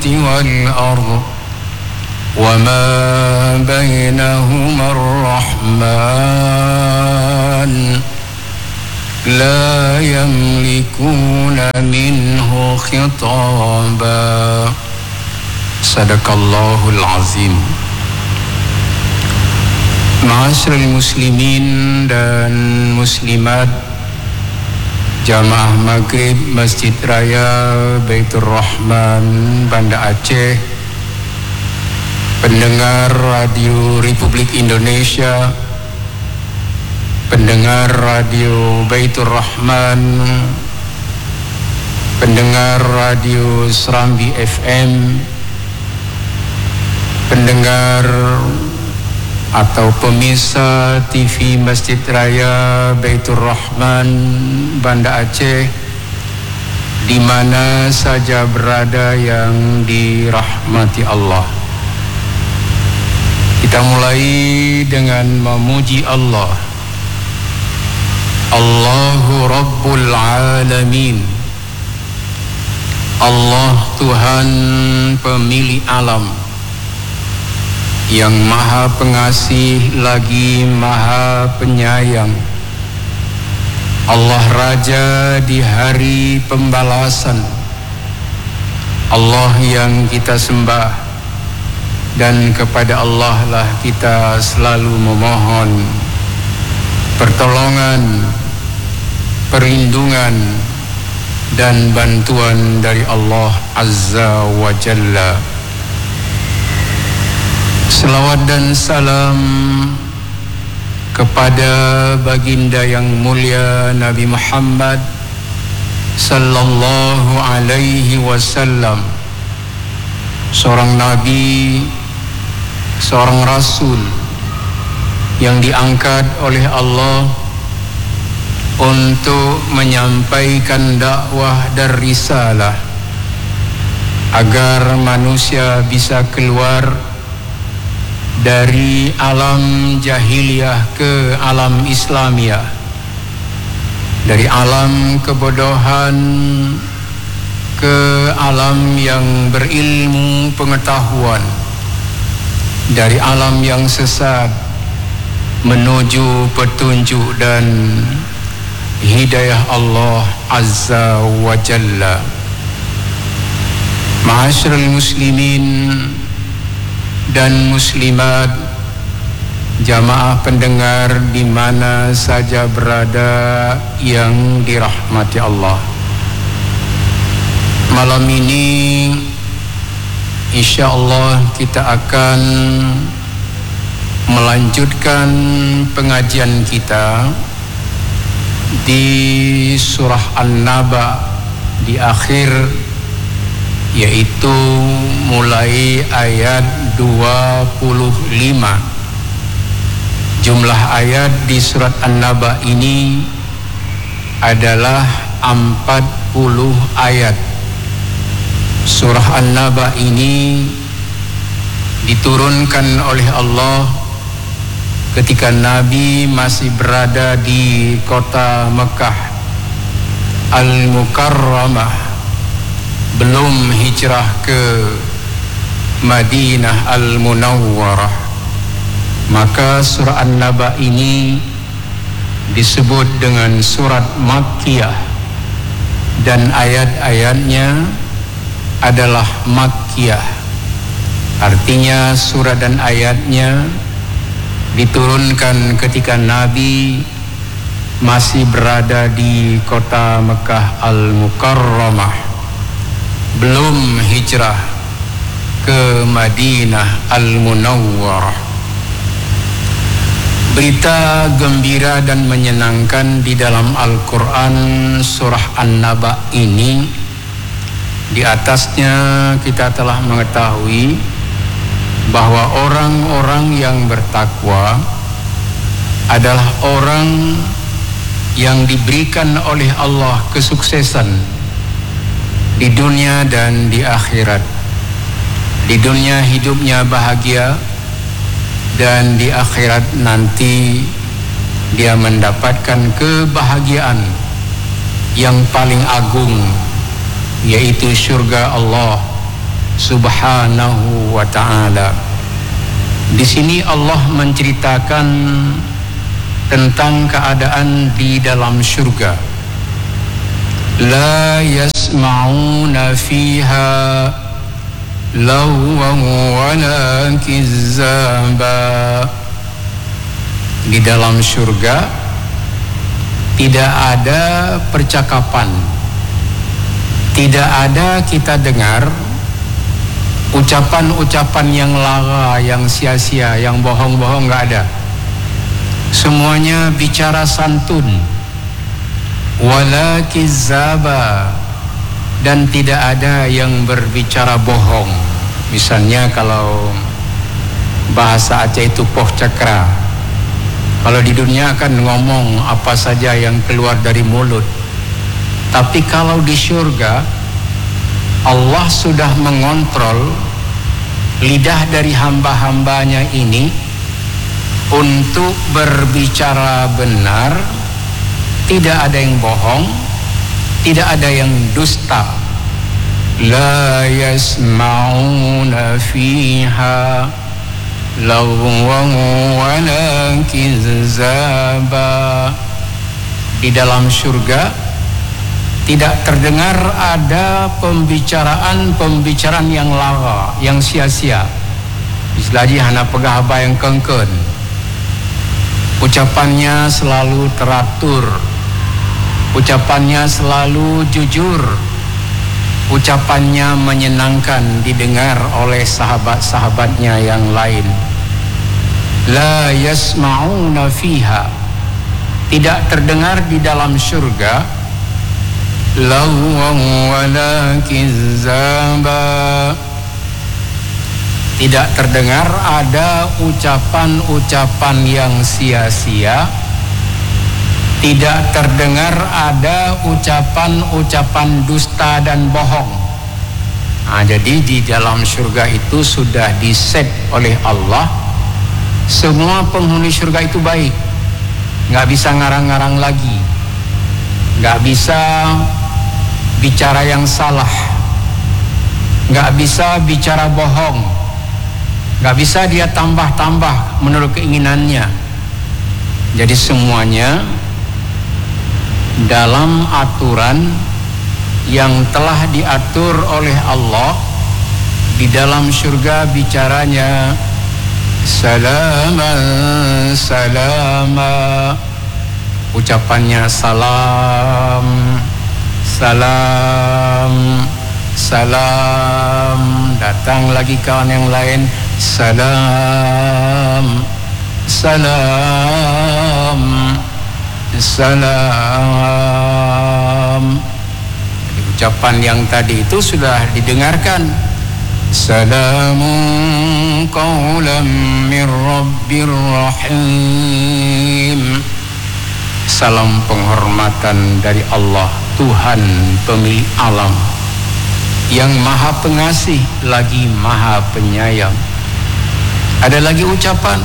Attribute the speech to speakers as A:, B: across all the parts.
A: والأرض وما بينهما الرحمن لا يملكون منه خطابا صدق الله العظيم. Ma'asyiral muslimin dan muslimat Jamaah Maghrib Masjid Raya Baitur Rahman Banda Aceh, pendengar Radio Republik Indonesia, pendengar Radio Baitur Rahman, pendengar Radio Serambi FM, pendengar atau pemirsa TV Masjid Raya Baitur Rahman Banda Aceh, di mana saja berada yang dirahmati Allah. Kita mulai dengan memuji Allah. Allahu Rabbul Alamin. Allah Tuhan pemilik alam, yang maha pengasih lagi maha penyayang. Allah Raja di hari pembalasan. Allah yang kita sembah, dan kepada Allah lah kita selalu memohon pertolongan, perlindungan dan bantuan dari Allah Azza wa Jalla. Selawat dan salam kepada baginda yang mulia Nabi Muhammad sallallahu alaihi wasallam, seorang nabi, seorang rasul yang diangkat oleh Allah untuk menyampaikan dakwah dan risalah agar manusia bisa keluar dari alam jahiliyah ke alam Islamiyah, dari alam kebodohan ke alam yang berilmu pengetahuan, dari alam yang sesat menuju petunjuk dan hidayah Allah Azza wa Jalla. Ma'asyiral muslimin dan muslimat, jamaah pendengar di mana saja berada yang dirahmati Allah. Malam ini insyaallah kita akan melanjutkan pengajian kita di surah An-Naba di akhir, yaitu mulai ayat 25. Jumlah ayat di surat An-Naba ini adalah 40 ayat. Surah An-Naba ini diturunkan oleh Allah ketika Nabi masih berada di kota Mekah Al-Mukarramah, belum hijrah ke Madinah Al-Munawwarah. Maka surah An-Naba ini disebut dengan surat Makkiyah, dan ayat-ayatnya adalah Makkiyah. Artinya surah dan ayatnya diturunkan ketika Nabi masih berada di kota Mekah Al-Mukarramah, belum hijrah ke Madinah Al-Munawwarah. Berita gembira dan menyenangkan di dalam Al-Quran surah An-Naba ini, di atasnya kita telah mengetahui bahwa orang-orang yang bertakwa adalah orang yang diberikan oleh Allah kesuksesan di dunia dan di akhirat. Di dunia hidupnya bahagia, dan di akhirat nanti dia mendapatkan kebahagiaan yang paling agung, yaitu surga Allah Subhanahu wa ta'ala. Di sini Allah menceritakan tentang keadaan di dalam surga. La yasma'una fiha lagwan wala kizzaba. Di dalam surga tidak ada percakapan, tidak ada kita dengar ucapan-ucapan yang lara, yang sia-sia, yang bohong-bohong, nggak ada. Semuanya bicara santun. Wala kizzaba, dan tidak ada yang berbicara bohong. Misalnya kalau bahasa Aceh itu poh cakra. Kalau di dunia kan ngomong apa saja yang keluar dari mulut. Tapi kalau di surga Allah sudah mengontrol lidah dari hamba-hambanya ini untuk berbicara benar, tidak ada yang bohong, tidak ada yang dusta. La yasma'una fiha lagwan wala kizzaba. Di dalam surga tidak terdengar ada pembicaraan yang lara, yang sia-sia. Istilahnya hana pegah apa yang kengken. Ucapannya selalu teratur, ucapannya selalu jujur, ucapannya menyenangkan didengar oleh sahabat-sahabatnya yang lain. La yasma'una fiha, tidak terdengar di dalam surga lagwan wala kizzaba, tidak terdengar ada ucapan-ucapan yang sia-sia, tidak terdengar ada ucapan-ucapan dusta dan bohong. Nah, jadi di dalam surga itu sudah diset oleh Allah. Semua penghuni surga itu baik, nggak bisa ngarang-ngarang lagi, nggak bisa bicara yang salah, nggak bisa bicara bohong, nggak bisa dia tambah-tambah menurut keinginannya. Jadi semuanya dalam aturan yang telah diatur oleh Allah. Di dalam surga bicaranya salaman salama, ucapannya salam salam salam, datang lagi kawan yang lain salam salam salam. Jadi ucapan yang tadi itu sudah didengarkan. Salamun qawlan min rabbir rahim. Salam penghormatan dari Allah, Tuhan pemilik alam, yang maha pengasih lagi maha penyayang. Ada lagi ucapan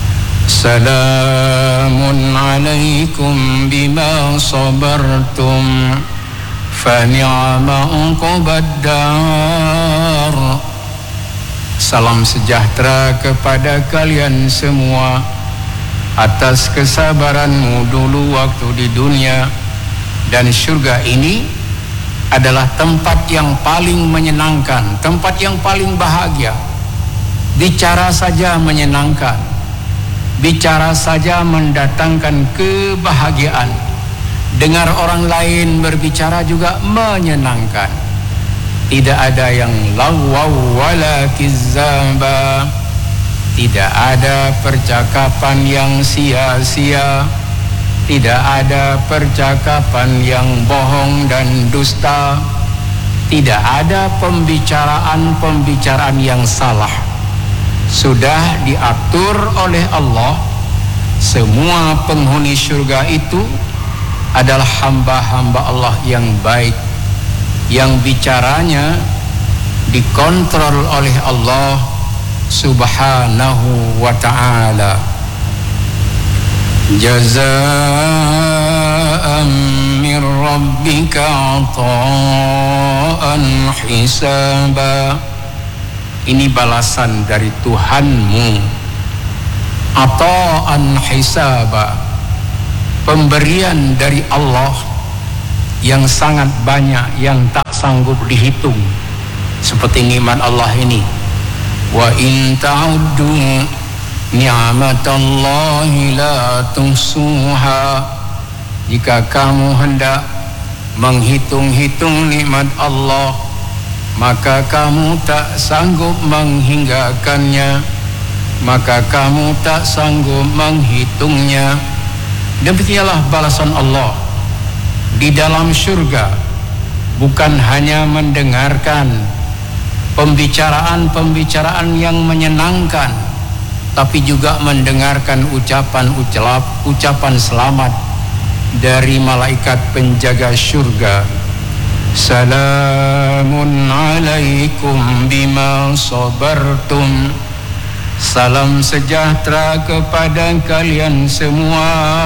A: salamun alaikum bima sabartum fa ni'ma uqbad dar. Salam sejahtera kepada kalian semua atas kesabaranmu dulu waktu di dunia. Dan surga ini adalah tempat yang paling menyenangkan, tempat yang paling bahagia. Bicara saja menyenangkan, bicara saja mendatangkan kebahagiaan. Dengar orang lain berbicara juga menyenangkan. Tidak ada yang lagwaw wala kizzaba, tidak ada percakapan yang sia-sia, tidak ada percakapan yang bohong dan dusta, tidak ada pembicaraan-pembicaraan yang salah. Sudah diatur oleh Allah. Semua penghuni surga itu adalah hamba-hamba Allah yang baik, yang bicaranya dikontrol oleh Allah Subhanahu wa ta'ala. Jazaa'an min rabbika 'ata'an hisaba. ini balasan dari Tuhanmu. Ata'an hisaba, pemberian dari Allah yang sangat banyak, yang tak sanggup dihitung, seperti nikmat Allah ini. Wa in ta'uddu ni'matallahi la tuhsuha, jika kamu hendak menghitung-hitung nikmat Allah, maka kamu tak sanggup menghinggakannya, maka kamu tak sanggup menghitungnya. Demikianlah balasan Allah di dalam surga, bukan hanya mendengarkan pembicaraan-pembicaraan yang menyenangkan, tapi juga mendengarkan ucapan selamat dari malaikat penjaga surga. Salamun alaikum bima sabartum, salam sejahtera kepada kalian semua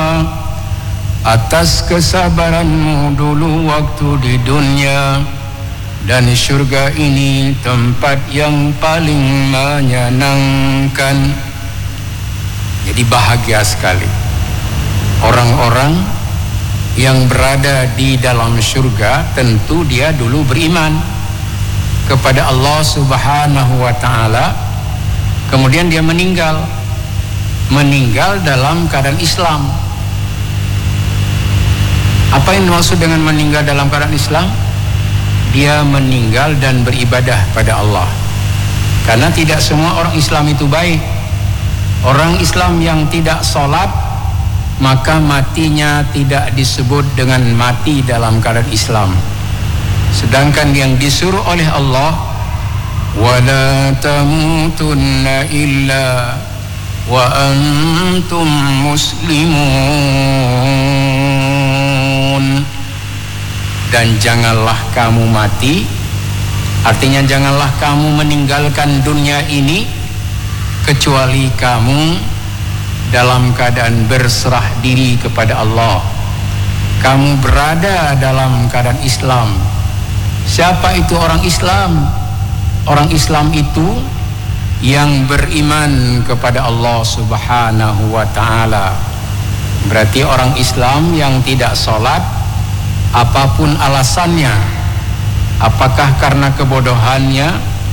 A: atas kesabaranmu dulu waktu di dunia, dan surga ini tempat yang paling menyenangkan. Jadi bahagia sekali orang-orang yang berada di dalam surga. Tentu dia dulu beriman kepada Allah Subhanahu wa ta'ala, kemudian dia meninggal dalam keadaan Islam. Apa yang dimaksud dengan meninggal dalam keadaan Islam? Dia meninggal dan beribadah pada Allah. Karena tidak semua orang Islam itu baik. Orang Islam yang tidak sholat, maka matinya tidak disebut dengan mati dalam keadaan Islam. Sedangkan yang disuruh oleh Allah, wala tamutunna illa wa antum muslimun, dan janganlah kamu mati, artinya janganlah kamu meninggalkan dunia ini kecuali kamu dalam keadaan berserah diri kepada Allah. Kamu berada dalam keadaan Islam. Siapa itu orang Islam? Orang Islam itu yang beriman kepada Allah Subhanahu wa ta'ala. Berarti orang Islam yang tidak sholat, apapun alasannya, apakah karena kebodohannya,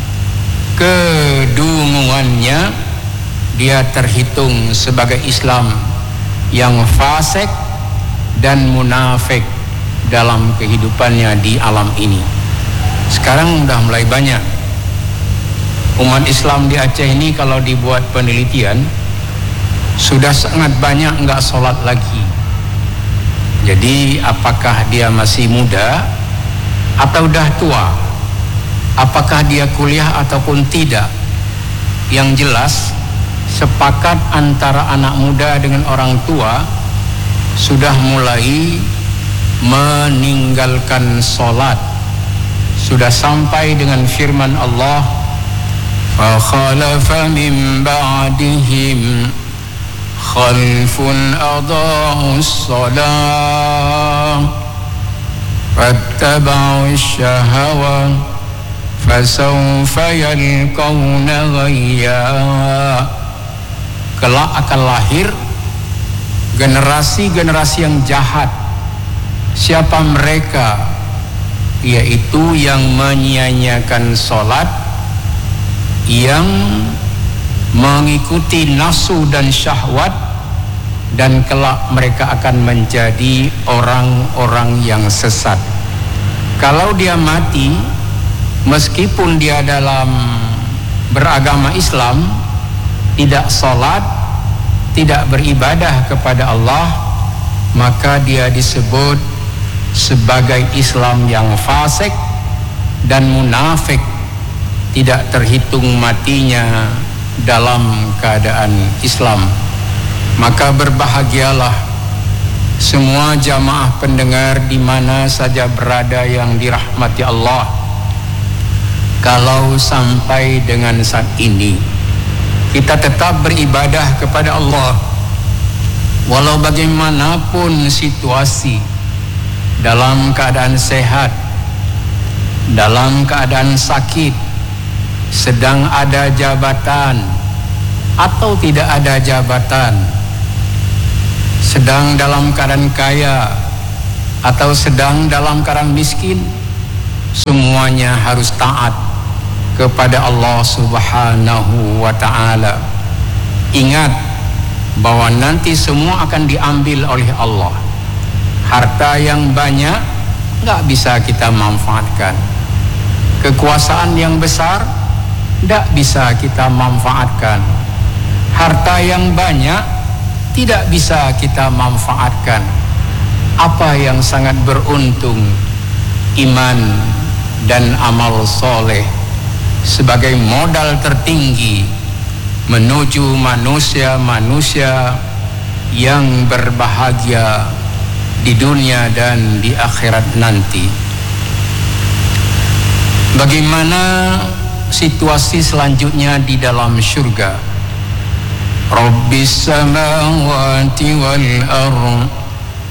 A: kedunguannya, dia terhitung sebagai Islam yang fasik dan munafik dalam kehidupannya di alam ini. Sekarang udah mulai banyak umat Islam di Aceh ini, kalau dibuat penelitian, sudah sangat banyak enggak sholat lagi. Jadi apakah dia masih muda atau dah tua, apakah dia kuliah ataupun tidak, yang jelas sepakat antara anak muda dengan orang tua sudah mulai meninggalkan sholat. Sudah sampai dengan firman Allah, fa khalafa min ba'dihim khalfun adaa'us shalah wattaba'us syahawat fasawfa yalqawna ghayya. Kelak akan lahir generasi-generasi yang jahat. Siapa mereka? Yaitu yang menyia-nyiakan sholat, yang mengikuti nafsu dan syahwat, dan kelak mereka akan menjadi orang-orang yang sesat. Kalau dia mati, meskipun dia dalam beragama Islam, tidak sholat, tidak beribadah kepada Allah, maka dia disebut sebagai Islam yang fasik dan munafik, tidak terhitung matinya dalam keadaan Islam. Maka berbahagialah semua jamaah pendengar di mana saja berada yang dirahmati Allah, kalau sampai dengan saat ini kita tetap beribadah kepada Allah walau bagaimanapun situasi, dalam keadaan sehat, dalam keadaan sakit, sedang ada jabatan atau tidak ada jabatan, sedang dalam keadaan kaya atau sedang dalam keadaan miskin, semuanya harus taat kepada Allah Subhanahu wa ta'ala. Ingat bahwa nanti semua akan diambil oleh Allah. Harta yang banyak nggak bisa kita manfaatkan, kekuasaan yang besar nggak bisa kita manfaatkan, harta yang banyak tidak bisa kita manfaatkan. Apa yang sangat beruntung, iman dan amal soleh sebagai modal tertinggi menuju manusia-manusia yang berbahagia di dunia dan di akhirat nanti. Bagaimana situasi selanjutnya di dalam surga? Rabbis samawati wal ardh